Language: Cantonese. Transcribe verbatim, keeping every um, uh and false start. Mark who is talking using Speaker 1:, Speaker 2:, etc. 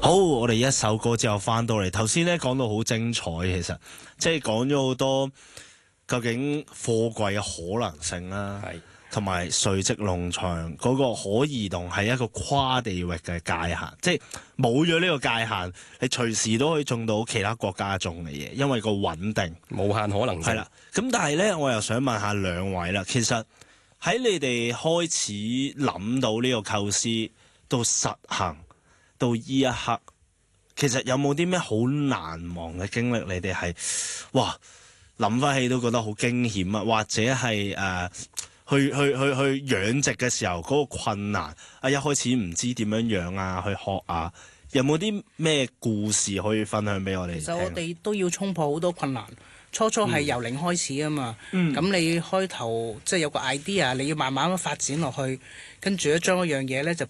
Speaker 1: 好，我哋一首歌之後翻到嚟，頭先咧講到好精彩，其實即係講咗好多究竟貨櫃嘅可能性啦，
Speaker 2: 係
Speaker 1: 同埋垂直農場嗰個可移動係一個跨地域嘅界限，即係冇咗呢個界限，你隨時都可以種到其他國家種嘅嘢，因為個穩定
Speaker 2: 無限可能性。
Speaker 1: 係啦。咁但係咧，我又想問下兩位啦，其實喺你哋開始諗到呢個構思到實行到依一刻，其實有冇啲咩好難忘嘅經歷？你哋係哇諗翻起都覺得好驚險啊，或者係誒、呃、去去去去養殖嘅時候嗰個困難啊，一開始唔知點樣養啊，去學啊，有冇啲咩故事可以分享俾我哋聽？
Speaker 3: 其實我哋都要衝破好多困難，初初係由零開始啊嘛。咁、
Speaker 1: 嗯、
Speaker 3: 你開頭即係有個 idea，你要慢慢發展落去，跟住咧將嗰樣嘢咧就